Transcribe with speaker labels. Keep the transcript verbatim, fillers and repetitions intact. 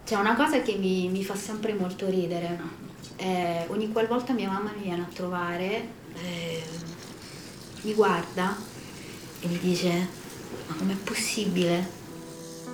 Speaker 1: C'è una cosa che mi, mi fa sempre molto ridere. Eh, ogni qualvolta mia mamma mi viene a trovare, eh, mi guarda e mi dice: ma com'è possibile